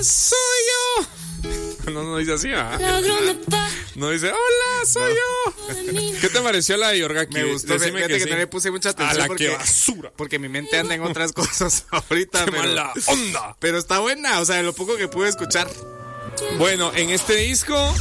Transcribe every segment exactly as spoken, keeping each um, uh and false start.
soy yo. No, no dice así, ¿ah? No dice, hola, soy no. yo. ¿Qué te pareció la de Yorgaki? Me gustó, Decime fíjate que, que, sí. no le puse mucha A atención la porque, que basura. porque mi mente anda en otras cosas ahorita. Qué pero, mala onda. pero está buena, o sea, lo poco que pude escuchar. Bueno, en este disco...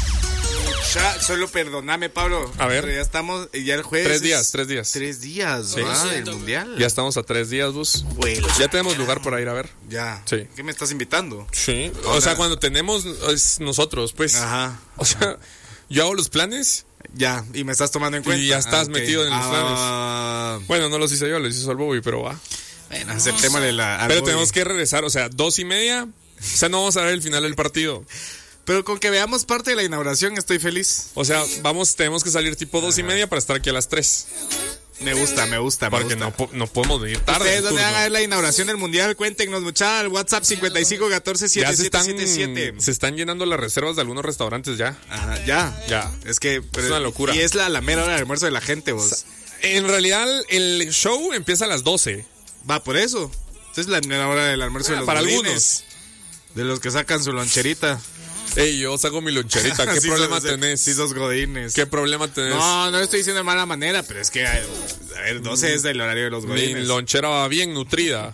Ya, solo perdóname, Pablo. A ver. Pero ya estamos, ya el jueves. Tres días, es- tres días. Tres días, Sí. ah, del mundial. Ya estamos a tres días, bus. Bueno, Ya tenemos lugar para ir a ver. ya. Sí. ¿Qué me estás invitando? Sí. O sea, cuando tenemos es nosotros, pues. Ajá. O sea, yo hago los planes. Ya, y me estás tomando en cuenta. Y ya estás Ah, ok. metido en los Ah, Bueno, no los hice yo, los hizo el Bobby, pero va. Bueno, aceptémosle la. al Pero Bobby. tenemos que regresar, o sea, dos y media. O sea, no vamos a ver el final del partido. Pero con que veamos parte de la inauguración estoy feliz. O sea, vamos, tenemos que salir tipo dos y media para estar aquí a las tres. Me gusta, me gusta, me Porque gusta. no, po- no podemos venir tarde. Ustedes el dónde turno. van a ver la inauguración del mundial, cuéntenos mucha al WhatsApp cincuenta y cinco catorce Ya setenta y se siete están, setenta y siete. se están llenando las reservas de algunos restaurantes ya. Ajá, ya. Ya. Es que pero- una locura. Y es la, la mera hora de almuerzo de la gente, vos. En realidad, el show empieza a las doce. Va por eso. Entonces la mera hora del almuerzo Ah, de los para godines. algunos. De los que sacan su loncherita. Ey, yo saco mi loncherita. ¿Qué Sí problema sos- tenés? Sí, sos godines. ¿Qué problema tenés? No, no lo estoy diciendo de mala manera, pero es que, a ver, doce es del horario de los Mi godines. lonchera va bien nutrida.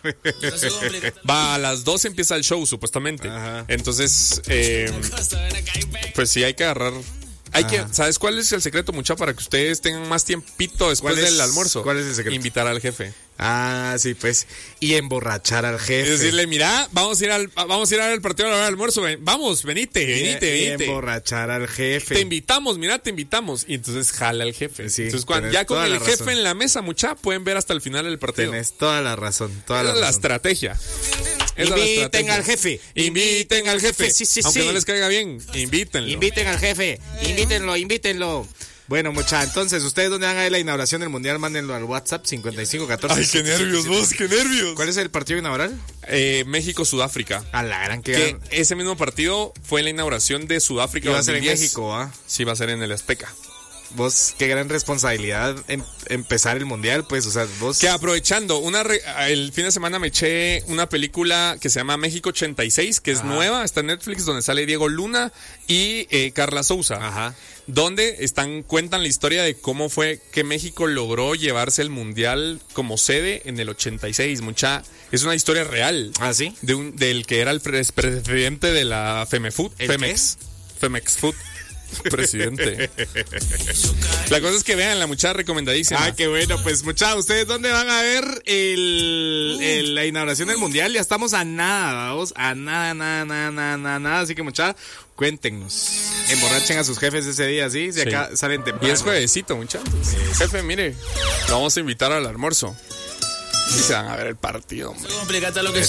Va a las doce empieza el show, supuestamente. Ajá. Entonces, eh, pues sí hay que agarrar. Hay que, ¿sabes cuál es el secreto, mucha? Para que ustedes tengan más tiempito después ¿Cuál es- del almuerzo. cuál es el secreto? Invitar al jefe. Ah, sí, pues. Y emborrachar al jefe. Es decirle, mira, vamos a ir al, vamos a ir al partido a la hora del almuerzo. ven- Vamos, venite, Y- venite, y venite. emborrachar al jefe. Te invitamos, mira, te invitamos. Y entonces jala al jefe. Sí, entonces, cuando, tenés ya con toda el la jefe razón. en la mesa, mucha, pueden ver hasta el final del partido. Tienes toda la razón, toda Esa la es la razón. estrategia. Esa es la Inviten estrategia. al jefe. Inviten al jefe. Sí, sí, Aunque sí. no les caiga bien, invítenlo. Inviten al jefe, invítenlo, invítenlo. Bueno, mucha, entonces, ¿ustedes dónde van a ver la inauguración del mundial? Mándenlo al WhatsApp cincuenta y cinco catorce. Ay, qué nervios, vos, qué nervios. ¿Cuál es el partido inaugural? Eh, México-Sudáfrica. A la gran que, Que ese mismo partido fue la inauguración de Sudáfrica. iba a ser en dos mil diez. México, ¿ah? Sí, va a ser en el Azteca. Vos, qué gran responsabilidad em- empezar el mundial, pues, o sea, vos... Que aprovechando, una re- el fin de semana me eché una película que se llama México ochenta y seis, que es nueva, está en Netflix, donde sale Diego Luna y eh, Carla Souza. Ajá. Donde están, cuentan la historia de cómo fue que México logró llevarse el mundial como sede en el ochenta y seis. Mucha, es una historia real. ¿Ah, sí? De un, del que era el pres- presidente de la Femefood. ¿El Femex. Femex Food. Presidente. La cosa es que vean la muchacha recomendadísima. Ah, qué bueno, pues mucha, ¿ustedes dónde van a ver el, el- la inauguración del mundial? Ya estamos a nada, vamos, a nada, nada, nada, nada, nada, nada. Así que mucha, cuéntenos. Emborrachen a sus jefes ese día, ¿sí? Si Sí. acá salen temprano. Y es juevesito, muchachos. Jefe, mire, lo vamos a invitar al almuerzo. Y se van a ver el partido, hombre. Complicate lo que